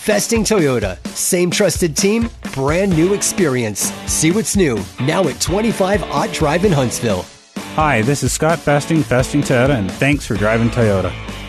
Festing Toyota. Same trusted team, brand new experience. See what's new now at 25 Ott Drive in Huntsville. Hi, this is Scott Festing, Festing Toyota, and thanks for driving Toyota.